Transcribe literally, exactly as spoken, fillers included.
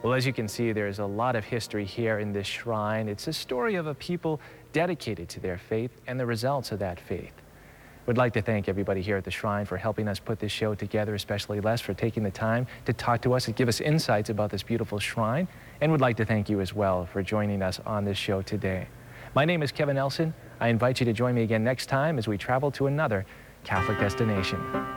Well, as you can see, there's a lot of history here in this shrine. It's a story of a people dedicated to their faith and the results of that faith. We'd like to thank everybody here at the shrine for helping us put this show together, especially Les for taking the time to talk to us and give us insights about this beautiful shrine. And we'd like to thank you as well for joining us on this show today. My name is Kevin Nelson. I invite you to join me again next time as we travel to another Catholic destination.